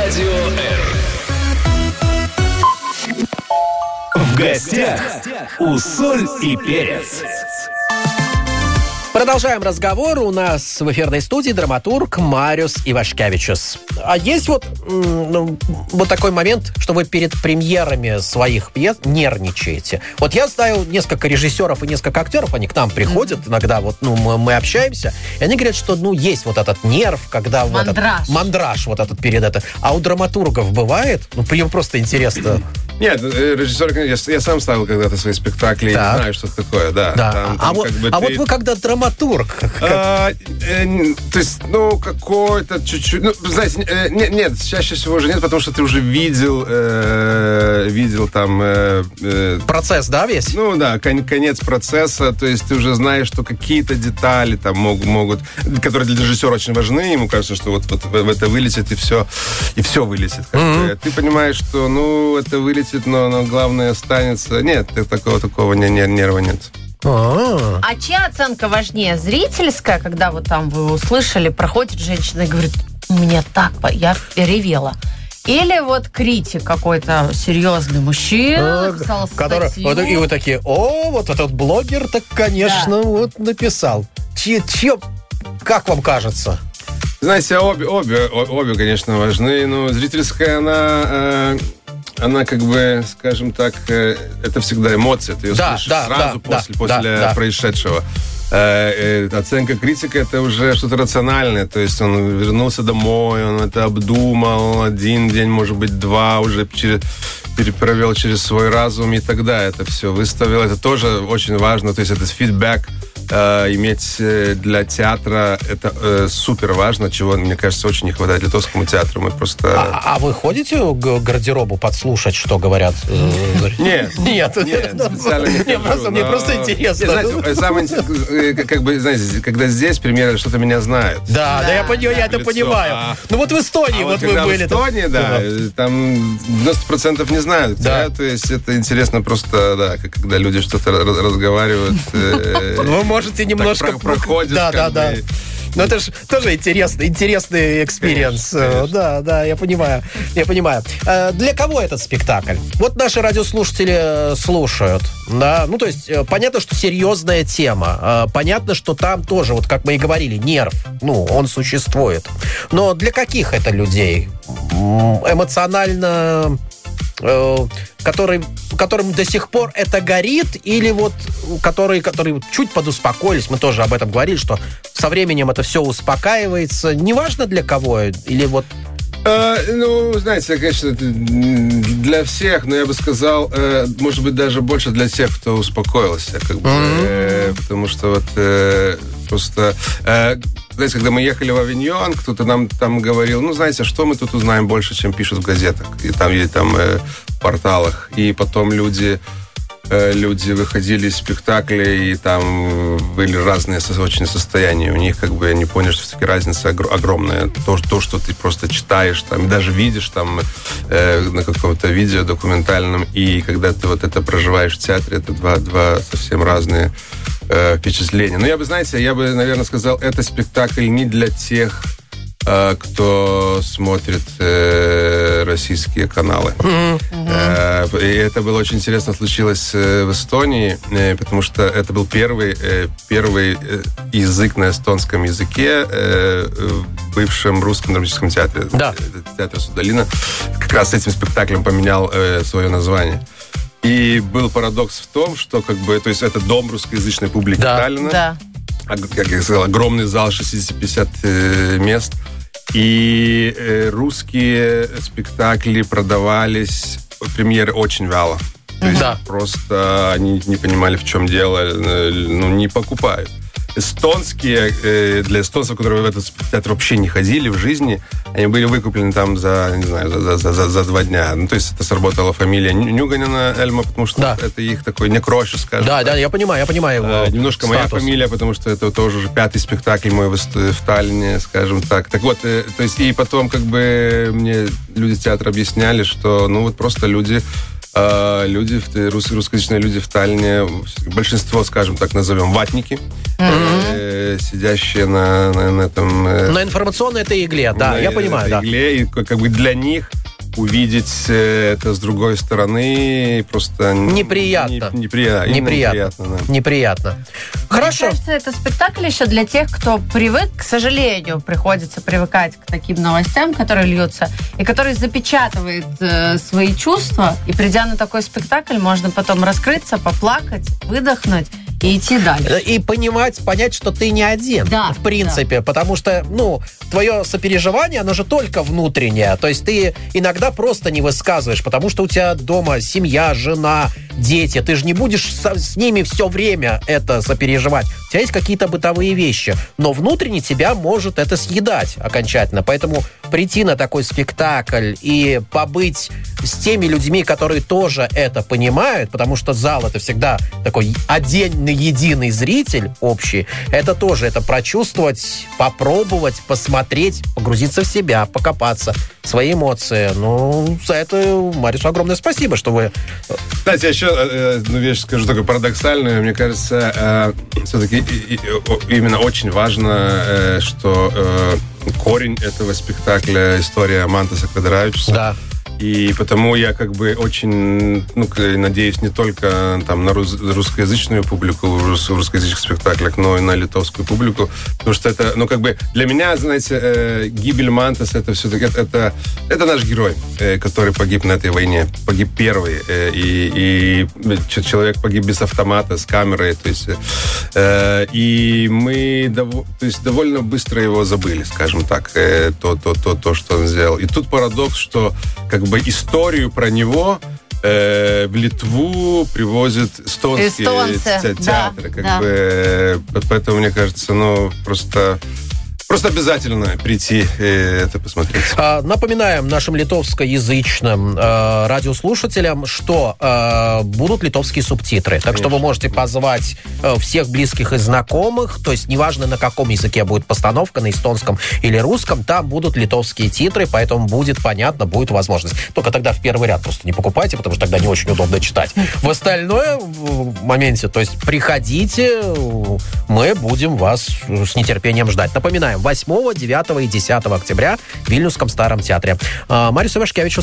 Радио R. В гостях у Соль и Перец. Продолжаем разговор. У нас в эфирной студии драматург Мариус Ивашкевичус. А есть вот такой момент, что вы перед премьерами своих пьес нервничаете. Вот я знаю несколько режиссеров и несколько актеров, они к нам приходят иногда, мы общаемся, и они говорят, что есть вот этот нерв, когда мандраж вот этот перед это. А у драматургов бывает? Мне просто интересно. Нет, режиссер, я сам ставил когда-то свои спектакли, так. И знаю, что это такое, да. Вот вы когда драматург... То есть, какой-то чуть-чуть... знаете, нет, чаще всего уже нет, потому что ты уже видел там... Процесс, да, весь? Конец процесса, то есть ты уже знаешь, что какие-то детали там могут... которые для режиссера очень важны, ему кажется, что вот в это вылетит, и все вылетит. Ты понимаешь, что, это вылетит, но главное останется. Нет, такого нерва нет. А чья оценка важнее? Зрительская, когда вот там вы услышали, проходит женщина и говорит, мне так, я ревела. Или вот критик какой-то серьезный мужчина, который, и вы такие, вот этот блогер, так, конечно, написал. Чье, как вам кажется? Знаете, обе, конечно, важны, но зрительская, она как бы, скажем так, это всегда эмоция, ты ее слышишь сразу после происшедшего. Оценка критика — это уже что-то рациональное, то есть он вернулся домой, он это обдумал, один день, может быть, два, уже перепровел через свой разум, и тогда это все выставил. Это тоже очень важно, то есть этот фидбэк иметь для театра, это супер важно, чего, мне кажется, очень не хватает литовскому театру. Мы просто... А вы ходите к гардеробу подслушать, что говорят? Нет. Специально не хожу. Мне просто интересно. Знаете, когда здесь премьера, что-то меня знают. Да, я это понимаю. Вот в Эстонии вы были. В Эстонии, да, там 90% не знают. То есть это интересно просто, когда люди что-то разговаривают. Вы можете немножко... проходишь. Да. Но это же тоже интересный экспириенс. Да, я понимаю. Для кого этот спектакль? Вот наши радиослушатели слушают. Да? То есть понятно, что серьезная тема. Понятно, что там тоже, вот как мы и говорили, нерв. Он существует. Но для каких это людей? Эмоционально... которым до сих пор это горит, или которые чуть подуспокоились, мы тоже об этом говорили, что со временем это все успокаивается, неважно для кого, или знаете, конечно, для всех, но я бы сказал, может быть, даже больше для тех, кто успокоился, потому что просто... Знаете, когда мы ехали в Авиньон, кто-то нам там говорил, знаете, что мы тут узнаем больше, чем пишут в газетах или там в порталах. И потом люди выходили из спектаклей, и там были разные очень состояния. У них они поняли, что все-таки разница огромная. То, что ты просто читаешь, там, даже видишь там на каком-то видео документальном, и когда ты это проживаешь в театре, это два совсем разные впечатления. Но я бы, наверное, сказал, это спектакль не для тех, кто смотрит российские каналы. И это было очень интересно, случилось в Эстонии, потому что это был первый язык на эстонском языке в бывшем русском драматическом театре. Да. Театр Судолина. Как раз с этим спектаклем поменял свое название. И был парадокс в том, что то есть это дом русскоязычной публики Таллина. Да. Как я сказал, огромный зал, 60-50 мест. И русские спектакли продавались, премьеры очень вяло. То есть просто они не понимали, в чем дело, не покупают. Эстонские, для эстонцев, которые в этот театр вообще не ходили в жизни, они были выкуплены там за 2 дня. То есть это сработала фамилия Нюганина Эльма, потому что это их такой некроши, скажем. Да, я понимаю его немножко статус. Моя фамилия, потому что это тоже уже 5-й спектакль мой в Таллине, скажем так. Так вот, то есть и потом мне люди театра объясняли, что просто люди люди, русскоязычные люди в Таллине, большинство, скажем так, назовем, ватники, сидящие на этом... На информационной этой игле, да, я понимаю, да. Игле, и как бы для них увидеть это с другой стороны просто... Неприятно. Неприятно. Хорошо. Мне кажется, это спектакль еще для тех, кто привык, к сожалению, приходится привыкать к таким новостям, которые льются, и который запечатывает свои чувства, и придя на такой спектакль, можно потом раскрыться, поплакать, выдохнуть и идти дальше. И понять, что ты не один, да, в принципе, потому что, твое сопереживание, оно же только внутреннее, то есть ты иногда просто не высказываешь, потому что у тебя дома семья, жена, дети, ты же не будешь с ними все время это сопереживать. У тебя есть какие-то бытовые вещи, но внутренне тебя может это съедать окончательно, поэтому прийти на такой спектакль и побыть с теми людьми, которые тоже это понимают, потому что зал — это всегда такой отдельный, единый зритель общий, это тоже, это прочувствовать, попробовать, посмотреть, погрузиться в себя, покопаться, свои эмоции. За это Марису огромное спасибо, что вы... Знаете, я еще вещь скажу такую парадоксальную. Мне кажется, все-таки именно очень важно, что корень этого спектакля — история Мантаса Квадратовича. Да. И потому я как бы очень, надеюсь, не только там на русскоязычную публику в русскоязычных спектаклях, но и на литовскую публику, потому что это, для меня, знаете, гибель Мантаса — это все-таки это наш герой, который погиб на этой войне, погиб первый, и человек погиб без автомата, с камерой, то есть, и мы довольно быстро его забыли, скажем так, то, что он сделал. И тут парадокс, что как бы историю про него в Литву привозят эстонские театры. Поэтому, мне кажется, просто обязательно прийти и это посмотреть. Напоминаем нашим литовскоязычным радиослушателям, что будут литовские субтитры. Так что вы можете позвать всех близких и знакомых, то есть неважно, на каком языке будет постановка, на эстонском или русском, там будут литовские титры, поэтому будет понятно, будет возможность. Только тогда в первый ряд просто не покупайте, потому что тогда не очень удобно читать. В остальное в моменте, то есть приходите, мы будем вас с нетерпением ждать. Напоминаем, 8, 9 и 10 октября в Вильнюсском Старом театре. Марису Ивашкевичу